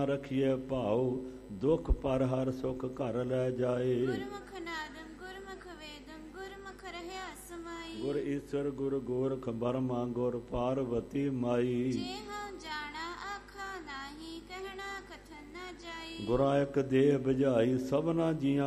ਰਖੀਏ ਭਾਉ, ਦੁਖ ਪਰ ਹਰ ਸੁਖ ਘਰ ਲੈ ਜਾਏ। ਗੁਰਮੁਖ ਨਾਦੰ ਗੁਰਮੁਖ ਵੇਦੰ, ਗੁਰਮੁਖ ਰਹਿਆ ਸਮਾਈ। ਗੁਰ ਈਸਰ ਗੁਰ ਗੋਰਖ ਬਰਮਾ, ਗੁਰ ਪਾਰਵਤੀ ਮਾਈ। ਜੇ ਹਉ ਜਾਣਾ ਆਖਾ ਨਾਹੀ, ਕਹਿਣਾ ਕਥਨ ਨ ਜਾਈ। ਗੁਰਾਂ ਇੱਕ ਦੇਹ ਬੁਝਾਈ, ਸਭਨਾ ਜੀਆਂ